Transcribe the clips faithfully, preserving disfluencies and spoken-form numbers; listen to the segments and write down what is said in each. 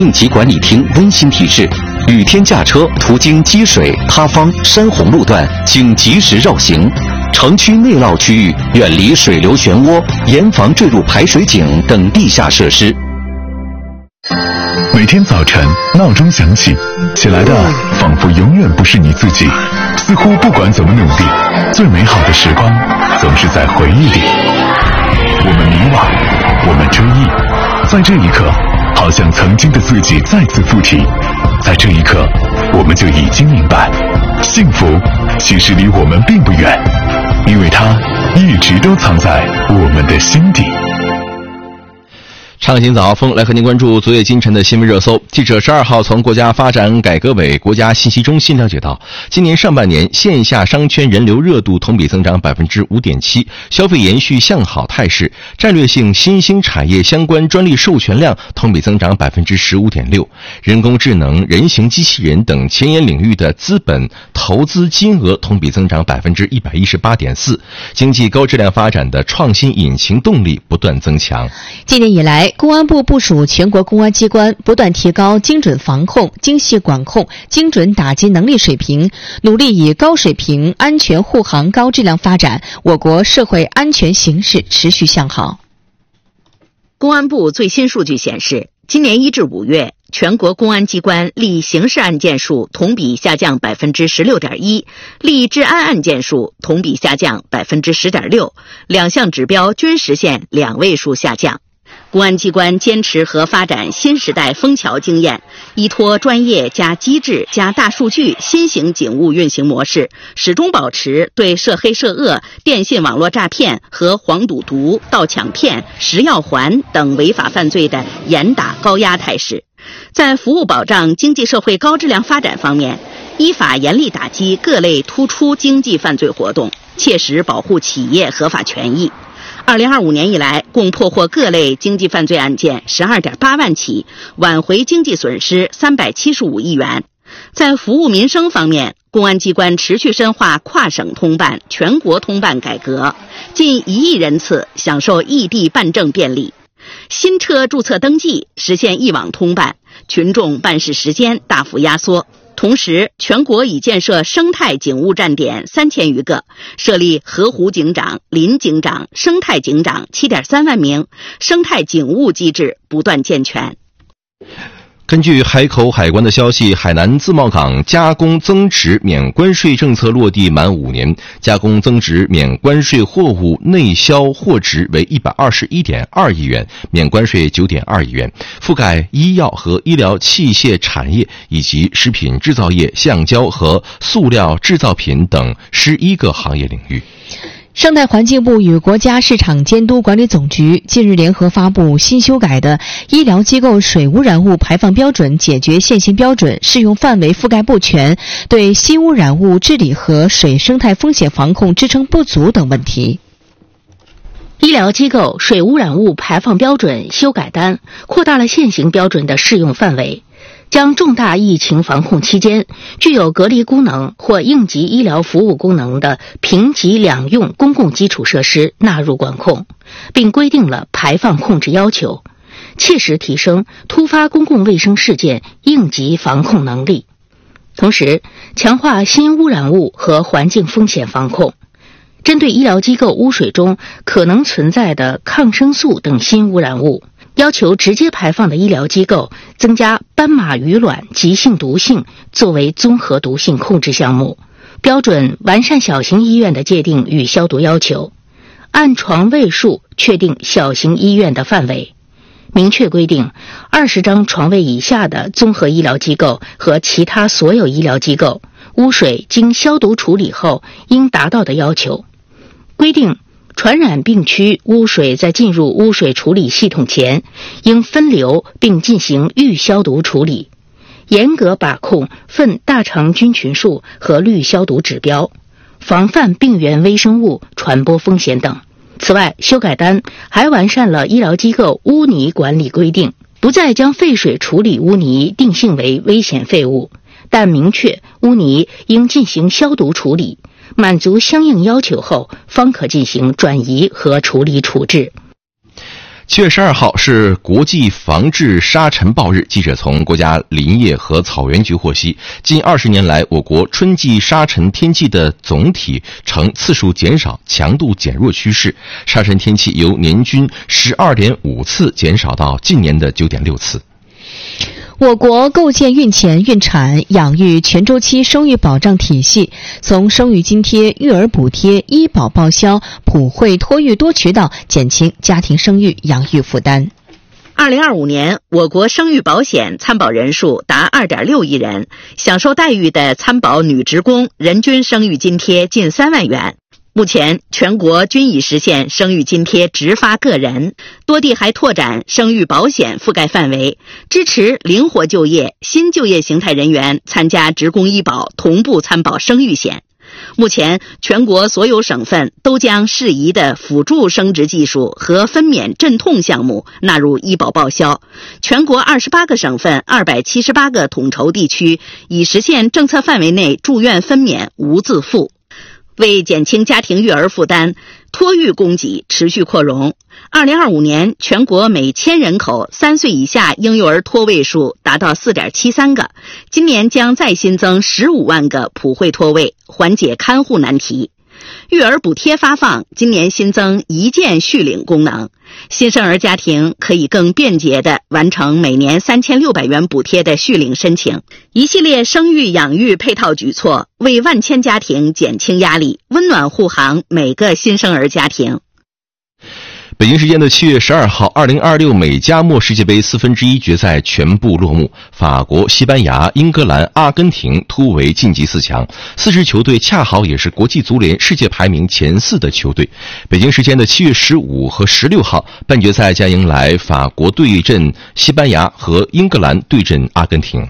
应急管理厅温馨提示：雨天驾车途经积水、塌方、山洪路段，请及时绕行。城区内涝区域远离水流漩涡，严防坠入排水井等地下设施。 每天早晨闹钟响起，起来的仿佛永远不是你自己，似乎不管怎么努力，最美好的时光总是在回忆里。我们迷惘，我们追忆，在这一刻，好像曾经的自己再次附体，在这一刻，我们就已经明白，幸福其实离我们并不远，因为它一直都藏在我们的心底。 畅行早高峰，来和您关注昨夜今晨的新闻热搜。记者十二号从国家发展改革委国家信息中心了解到，今年上半年线下商圈人流热度同比增长 百分之五点七， 消费延续向好态势，战略性新兴产业相关专利授权量同比增长 百分之十五点六， 人工智能、人形机器人等前沿领域的资本投资金额同比增长 百分之一百一十八点四， 经济高质量发展的创新引擎动力不断增强。 今年以来，公安部部署全国公安机关不断提高精准防控、精细管控、精准打击能力水平，努力以高水平、安全护航高质量发展，我国社会安全形势持续向好。 公安部最新数据显示，今年一至五月，全国公安机关立刑事案件数同比下降 百分之十六点一， 立治安案件数同比下降 百分之十点六， 两项指标均实现两位数下降。公安机关坚持和发展新时代枫桥经验，依托专业加机制加大数据新型警务运行模式，始终保持对涉黑涉恶、电信网络诈骗和黄赌毒、盗抢骗、食药环等违法犯罪的严打高压态势。在服务保障经济社会高质量发展方面，依法严厉打击各类突出经济犯罪活动，切实保护企业合法权益。二零二五年以来，共破获各类经济犯罪案件 十二点八万起，挽回经济损失三百七十五亿元。在服务民生方面，公安机关持续深化跨省通办、全国通办改革，近一亿人次享受异地办证便利。新车注册登记实现一网通办，群众办事时间大幅压缩。同时，全国已建设生态警务站点三千余个，设立河湖警长、林警长、生态警长 七点三万名，生态警务机制不断健全。 根据海口海关的消息，海南自贸港加工增值免关税政策落地满五年，加工增值免关税货物内销货值为 一百二十一点二亿元，免关税 九点二亿元，覆盖医药和医疗器械产业以及食品制造业、橡胶和塑料制造品等十一个行业领域。 生态环境部与国家市场监督管理总局近日联合发布新修改的医疗机构水污染物排放标准，解决现行标准适用范围覆盖不全、对新污染物治理和水生态风险防控支撑不足等问题。 医疗机构水污染物排放标准修改单扩大了现行标准的适用范围，将重大疫情防控期间具有隔离功能或应急医疗服务功能的评级两用公共基础设施纳入管控，并规定了排放控制要求，切实提升突发公共卫生事件应急防控能力。同时，强化新污染物和环境风险防控，针对医疗机构污水中可能存在的抗生素等新污染物，要求直接排放的医疗机构增加斑马鱼卵急性毒性作为综合毒性控制项目，标准完善小型医院的界定与消毒要求，按床位数确定小型医院的范围，明确规定二十张床位以下的综合医疗机构和其他所有医疗机构污水经消毒处理后应达到的要求，规定传染病区污水在进入污水处理系统前应分流并进行预消毒处理，严格把控粪大肠菌群数和氯消毒指标，防范病原微生物传播风险等。此外，修改单还完善了医疗机构污泥管理规定，不再将废水处理污泥定性为危险废物，但明确污泥应进行消毒处理，满足相应要求后方可进行转移和处理处置。 七月十二号是国际防治沙尘暴日。记者从国家林业和草原局获悉，近二十年来，我国春季沙尘天气的总体呈次数减少、强度减弱趋势，沙尘天气由年均十二点五次减少到近年的九点六次。 我国构建孕前、孕产、养育全周期生育保障体系，从生育津贴、育儿补贴、医保报销、普惠托育多渠道减轻家庭生育养育负担。 二零二五年，我国生育保险参保人数达二点六亿人，享受待遇的参保女职工人均生育津贴近三万元。目前，全国均已实现生育津贴直发个人，多地还拓展生育保险覆盖范围，支持灵活就业、新就业形态人员参加职工医保同步参保生育险。目前，全国所有省份都将适宜的辅助生殖技术和分娩镇痛项目纳入医保报销。全国二十八个省份、二百七十八个统筹地区已实现政策范围内住院分娩无自付。为减轻家庭育儿负担，托育供给持续扩容。二零二五年，全国每千人口三岁以下婴幼儿托位数达到 四点七三个，今年将再新增十五万个普惠托位，缓解看护难题。育儿补贴发放今年新增一键续领功能，新生儿家庭可以更便捷地完成每年三千六百元补贴的续领申请。一系列生育养育配套举措为万千家庭减轻压力，温暖护航每个新生儿家庭。 北京时间的七月十二号，二零二六美加墨世界杯四分之一决赛全部落幕，法国、西班牙、英格兰、阿根廷突围晋级四强，四支球队恰好也是国际足联世界排名前四的球队。北京时间的七月十五和十六号，半决赛将迎来法国对阵西班牙和英格兰对阵阿根廷。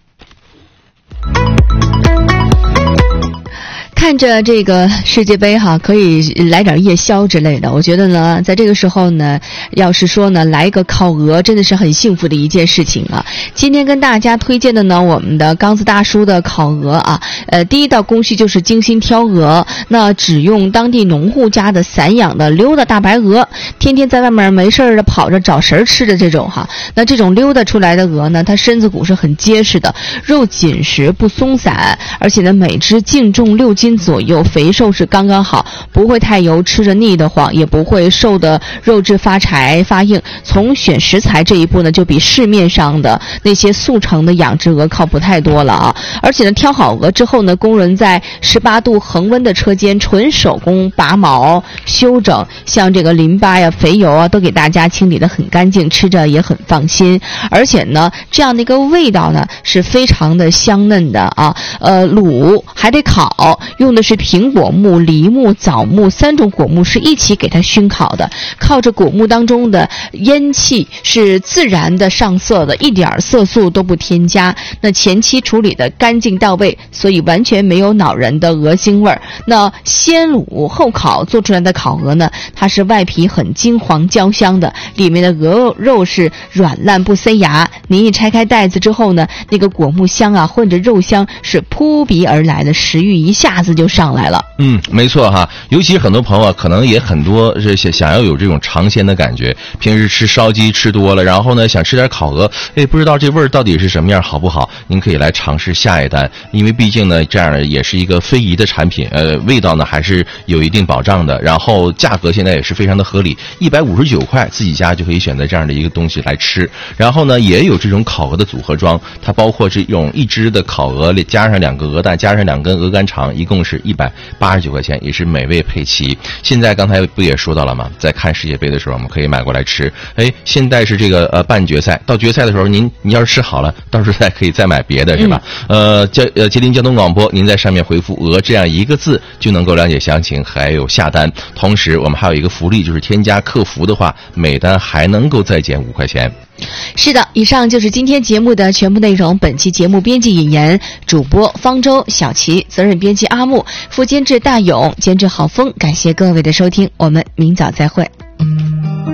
看着这个世界杯哈，可以来点夜宵之类的。我觉得呢，在这个时候呢，要是说呢，来一个烤鹅，真的是很幸福的一件事情啊。今天跟大家推荐的呢，我们的刚子大叔的烤鹅啊，呃，第一道工序就是精心挑鹅，那只用当地农户家的散养的溜达大白鹅，天天在外面没事的跑着找食儿吃的这种哈。那这种溜达出来的鹅呢，它身子骨是很结实的，肉紧实不松散，而且呢，每只净重六斤左右，肥瘦是刚刚好，不会太油，吃着腻得慌，也不会瘦的肉质发柴发硬。从选食材这一步呢，就比市面上的那些速成的养殖鹅靠谱太多了啊！而且呢，挑好鹅之后呢，工人在十八度恒温的车间纯手工拔毛修整，像这个淋巴呀、肥油啊，都给大家清理得很干净，吃着也很放心。而且呢，这样的一个味道呢，是非常的香嫩的啊。呃，卤还得烤，用的是苹果木、梨木、枣木三种果木是一起给它熏烤的，靠着果木当中的烟气是自然的上色的，一点色素都不添加。那前期处理的干净到位，所以完全没有恼人的鹅腥味儿。那先卤后烤做出来的烤鹅呢，它是外皮很金黄焦香的，里面的鹅肉是软烂不塞牙。您一拆开袋子之后呢，那个果木香啊混着肉香是扑鼻而来的，食欲一下子就上来了。 嗯，没错哈，尤其很多朋友可能也很多是想想要有这种尝鲜的感觉，平时吃烧鸡吃多了，然后呢想吃点烤鹅，哎，不知道这味儿到底是什么样，好不好？您可以来尝试下一单，因为毕竟呢这样也是一个非遗的产品，呃，味道呢还是有一定保障的，然后价格现在也是非常的合理，一百五十九块，自己家就可以选择这样的一个东西来吃。然后呢，也有这种烤鹅的组合装，它包括这种一只的烤鹅加上两个鹅蛋，加上两根鹅肝肠，一共是一百八十九块钱，也是美味配齐。现在刚才不也说到了吗？在看世界杯的时候，我们可以买过来吃。哎，现在是这个呃半决赛，到决赛的时候，您您要是吃好了，到时候再可以再买别的，是吧？嗯、呃，交呃吉林交通广播，您在上面回复“鹅”这样一个字，就能够了解详情，还有下单。同时，我们还有一个福利，就是添加客服的话，每单还能够再减五块钱。 是的，以上就是今天节目的全部内容。本期节目编辑引言，主播方舟、小齐，责任编辑阿木，副监制大勇，监制郝峰。感谢各位的收听，我们明早再会。